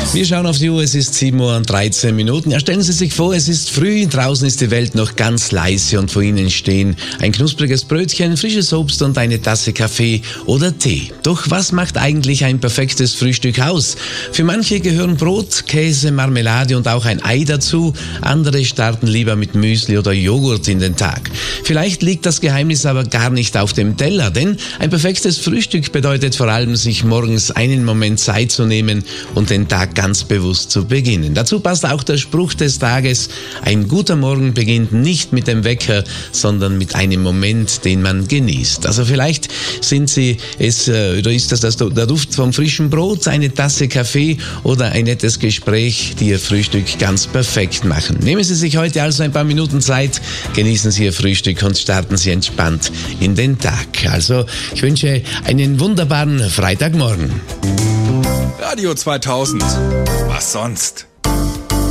Wir schauen auf die Uhr, es ist 7:13 Uhr. Ja, stellen Sie sich vor, es ist früh, draußen ist die Welt noch ganz leise und vor Ihnen stehen ein knuspriges Brötchen, frisches Obst und eine Tasse Kaffee oder Tee. Doch was macht eigentlich ein perfektes Frühstück aus? Für manche gehören Brot, Käse, Marmelade und auch ein Ei dazu. Andere starten lieber mit Müsli oder Joghurt in den Tag. Vielleicht liegt das Geheimnis aber gar nicht auf dem Teller, denn ein perfektes Frühstück bedeutet vor allem, sich morgens einen Moment Zeit zu nehmen und den Tag ganz bewusst zu beginnen. Dazu passt auch der Spruch des Tages: Ein guter Morgen beginnt nicht mit dem Wecker, sondern mit einem Moment, den man genießt. Also vielleicht sind Sie es, oder ist das der Duft vom frischen Brot, eine Tasse Kaffee oder ein nettes Gespräch, die Ihr Frühstück ganz perfekt machen. Nehmen Sie sich heute also ein paar Minuten Zeit, genießen Sie Ihr Frühstück und starten Sie entspannt in den Tag. Also ich wünsche einen wunderbaren Freitagmorgen. Radio 2000. Was sonst?